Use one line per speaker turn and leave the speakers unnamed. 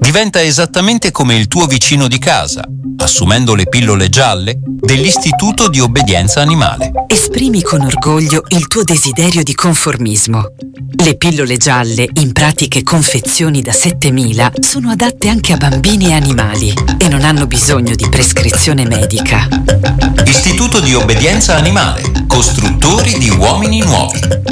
diventa esattamente come il tuo vicino di casa, assumendo le pillole gialle dell'Istituto di Obbedienza Animale.
Esprimi con orgoglio il tuo desiderio di conformismo. Le pillole gialle, in pratiche confezioni da 7000, sono adatte anche a bambini e animali e non hanno bisogno di prescrizione medica.
Istituto di Obbedienza Animale, costruttori di uomini nuovi.